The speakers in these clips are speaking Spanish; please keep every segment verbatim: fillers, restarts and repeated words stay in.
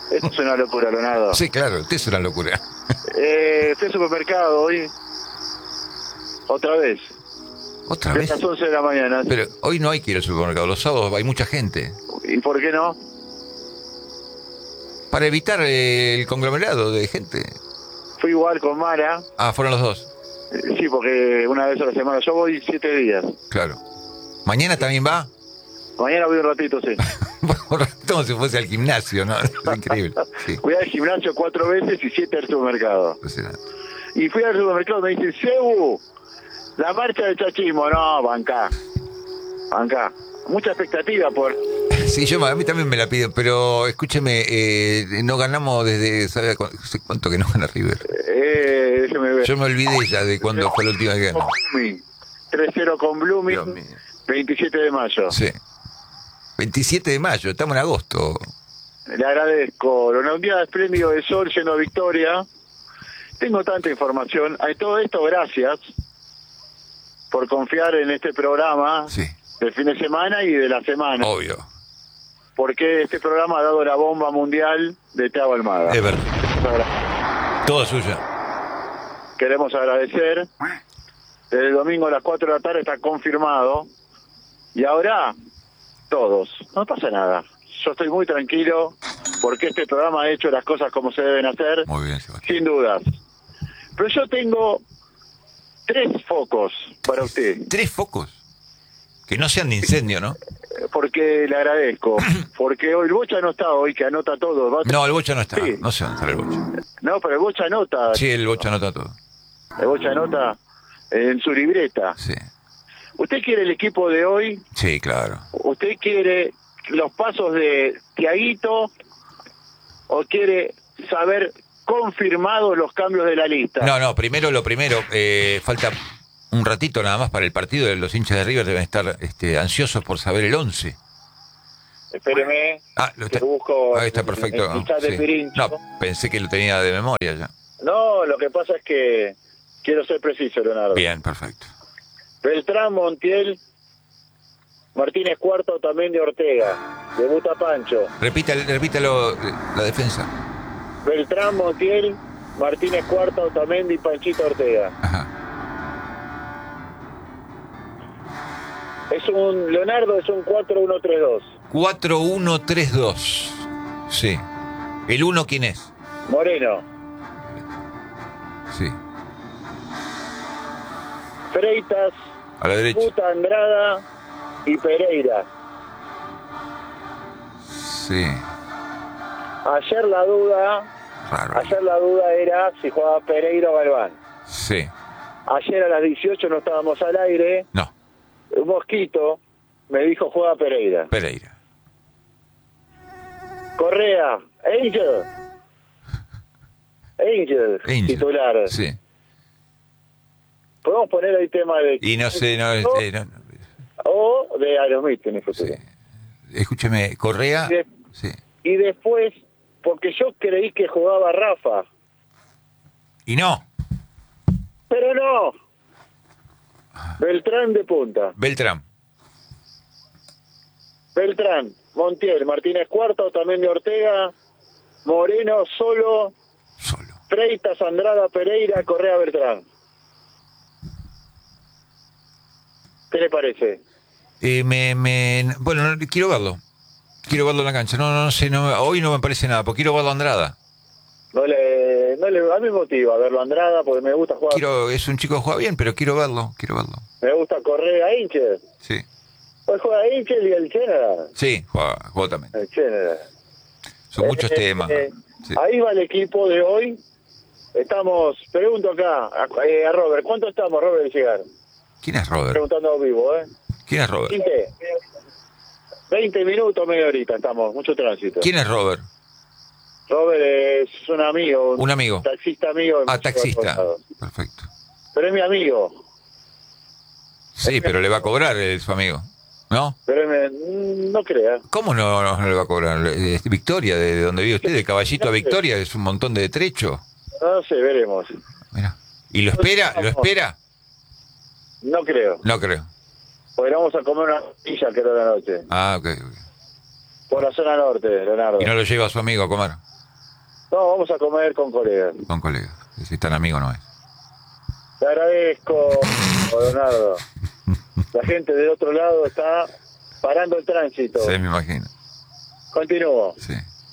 Esto es una locura, Leonardo. Sí, claro, usted es una locura. Eh, fui al supermercado hoy. Otra vez. ¿Otra De vez? las once de la mañana. Pero hoy no hay que ir al supermercado, los sábados hay mucha gente. ¿Y por qué no? Para evitar eh, el conglomerado de gente. Fui igual con Mara. Ah, fueron los dos. Eh, Sí, porque una vez a la semana. Yo voy siete días. Claro. ¿Mañana también va? Mañana voy un ratito, sí. Como si fuese al gimnasio, ¿no? Es increíble. Sí. Fui al gimnasio cuatro veces y siete al supermercado. Impresionante. Y fui al supermercado y me dicen, Sebu, la marcha del chachismo. No, banca. Banca. Mucha expectativa por... Sí, yo a mí también me la pido, pero escúcheme, eh, no ganamos desde, ¿sabe cu- sé cuánto que no gana River? Eh, déjeme ver. Yo me olvidé ya de cuándo fue la última que ganó. Blooming. tres cero con Dios Blooming. mío. veintisiete de mayo. Sí. veintisiete de mayo, estamos en agosto. Le agradezco. Un día espléndido de sol, lleno de victoria. Tengo tanta información. A todo esto, gracias por confiar en este programa Sí, del fin de semana y de la semana. obvio. Porque este programa ha dado la bomba mundial de Thiago Almada. Es verdad. Todo suyo. Queremos agradecer. Desde el domingo a las cuatro de la tarde está confirmado. Y ahora, todos. No pasa nada. Yo estoy muy tranquilo porque este programa ha hecho las cosas como se deben hacer, Muy bien, Sebastián. sin dudas. Pero yo tengo tres focos para usted, Tres focos. Que no sean de incendio, ¿no? porque le agradezco. Porque hoy el Bocha no está hoy, que anota todo. ¿Va? No, el Bocha no está. Sí. No sé dónde está el Bocha. No, pero el Bocha anota. Sí, el Bocha anota todo. El Bocha anota en su libreta. Sí. ¿Usted quiere el equipo de hoy? Sí, claro. ¿Usted quiere los pasos de Tiaguito o quiere saber confirmados los cambios de la lista? No, no, primero lo primero, eh, falta un ratito nada más para el partido. Los hinchas de River deben estar este, ansiosos por saber el once. Espéreme, Ah, lo está, que busco ahí está el- perfecto. el chat de Sí. Pirincho. No, pensé que lo tenía de memoria ya. No, lo que pasa es que quiero ser preciso, Leonardo. Bien, perfecto. Beltrán, Montiel, Martínez Cuarto, también de Ortega, debuta Pancho. Repítalo, repítalo la defensa. Beltrán, Montiel, Martínez Cuarto, Otamendi y Panchito Ortega. Ajá. Es un, Leonardo, es un cuatro uno tres dos. cuatro uno tres dos. Sí. ¿El uno quién es? Moreno, Sí. Freitas, A la derecha. Puta Andrada y Pereira. Sí. Ayer la duda, Raro. ayer la duda era si jugaba Pereira o Galván. Sí. Ayer a las dieciocho no estábamos al aire. No. Un mosquito me dijo juega Pereira. Pereira. Correa, Angel. Angel, Angel. titular. Sí. Podemos poner el tema de... Y no sé, no, este, no, no, O de Aerosmith en el futuro. sí. Escúcheme, Correa. Y, de- Sí. y después, porque yo creí que jugaba Rafa, Y no. pero no. Beltrán de punta. Beltrán. Beltrán, Montiel, Martínez Cuarto, también de Ortega, Moreno, Solo, Solo. Freitas, Andrada, Pereira, Correa, Beltrán. ¿Qué le parece? Eh, me, me, bueno, no, quiero verlo. Quiero verlo en la cancha. No, no, no sé, no, hoy no me parece nada, porque quiero verlo a Andrada. No le, no le, a mí me motiva verlo a Andrada porque me gusta jugar. Quiero, es un chico que juega bien, pero quiero verlo, quiero verlo. Me gusta Correa, Incher. Sí. Hoy juega Incher y el General. Sí, juega, juega también. El General. Son muchos Eh, temas. eh, Sí. Ahí va el equipo de hoy. Estamos, pregunto acá a, eh, a Robert, ¿cuánto estamos, Robert, de llegar? ¿Quién es Robert? Preguntando a vivo, ¿eh? ¿Quién es Robert? quince, veinte minutos, media horita estamos, mucho tránsito. ¿Quién es Robert? Robert es un amigo. Un amigo. Taxista amigo. Ah, taxista. Perfecto. Pero es mi amigo. Sí, pero le va a cobrar eh, su amigo, ¿no? Pero es mi- no crea. ¿Cómo no, no, no le va a cobrar? Eh, Victoria, de, de donde vive usted, de Caballito a Victoria, es un montón de trecho. No sé, veremos. Mira. ¿Y lo espera? ¿Lo espera? No creo. No creo. Porque vamos a comer una pizza que era la noche. Ah, ok, ok. Por la zona norte, Leonardo. ¿Y no lo lleva a su amigo a comer? No, vamos a comer con colegas. Con colegas. Si tan amigo no es. Te agradezco, Leonardo. La gente del otro lado está parando el tránsito. Sí, me imagino. Continúo. Sí.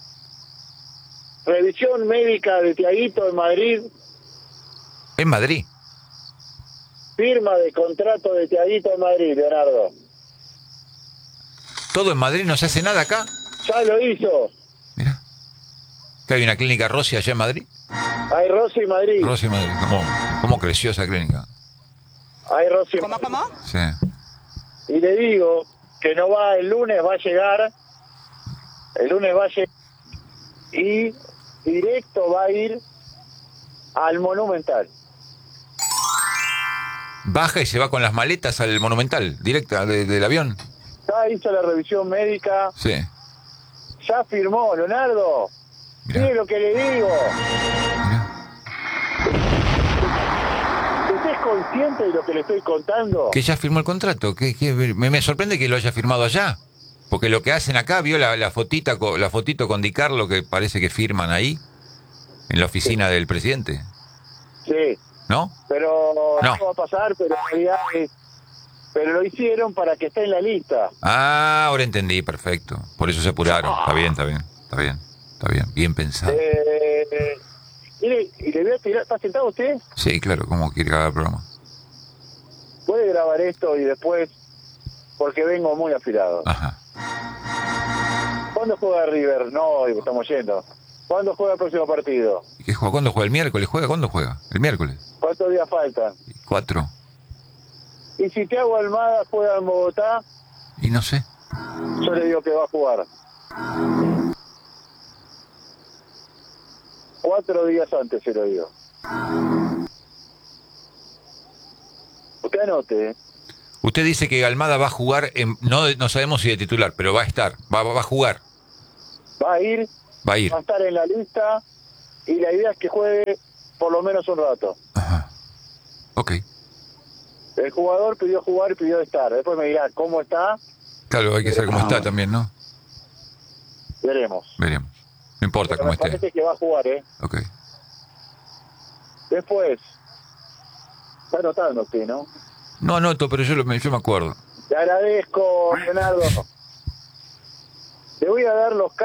Revisión médica de Tiaguito en Madrid. En Madrid. Firma de contrato de Tiaguito en Madrid, Leonardo. ¿Todo en Madrid? ¿No se hace nada acá? Ya lo hizo. Mira. ¿Que hay una clínica Rossi allá en Madrid? Hay Rossi en Madrid. Rossi en Madrid. ¿Cómo, cómo creció esa clínica? Hay Rossi en ¿Cómo, Madrid. cómo? Sí. Y le digo que no va el lunes, va a llegar. El lunes va a llegar. Y directo va a ir al Monumental. Baja y se va con las maletas al Monumental, directa de- del avión. Ya hizo la revisión médica. Sí. Ya firmó, Leonardo. Mirá. Mire lo que le digo. Mirá. ¿Usted es consciente de lo que le estoy contando? Que ya firmó el contrato. Que, que- me, me sorprende que lo haya firmado allá. Porque lo que hacen acá, vio la, la fotita, co- la fotito con Di Carlo que parece que firman ahí, en la oficina del presidente. Sí, ¿No? pero No. no va a pasar, pero en realidad es- pero lo hicieron para que esté en la lista. Ah, ahora entendí, perfecto. Por eso se apuraron. Está bien, está bien, está bien, está bien, bien pensado. Eh, mire, y le voy a tirar, ¿está sentado usted? Sí, claro, ¿cómo quiere grabar el programa? Puede grabar esto y después, porque vengo muy afilado. Ajá. ¿Cuándo juega River? No, hoy estamos yendo. ¿Cuándo juega el próximo partido? ¿Y qué juega? ¿Cuándo juega? ¿El miércoles? ¿Juega? ¿Cuándo juega? El miércoles. ¿Cuántos días faltan? ¿Cuatro? Y si Thiago Almada juega en Bogotá, Y no sé. yo le digo que va a jugar. Cuatro días antes se lo digo. Usted anote, ¿eh? Usted dice que Almada va a jugar, en, no, no sabemos si de titular, pero va a estar, va, va a jugar, Va a ir, va a ir. va a estar en la lista y la idea es que juegue por lo menos un rato. Ajá. Ok. El jugador pidió jugar y pidió estar. Después me dirá cómo está, Claro, hay que saber cómo está también, ¿no? veremos. Veremos. No importa Pero cómo me esté. parece que va a jugar, ¿eh? Ok. Después, está anotando usted, ¿no? No anoto, pero yo, lo, me- yo me acuerdo. Te agradezco, Leonardo. Le voy a dar los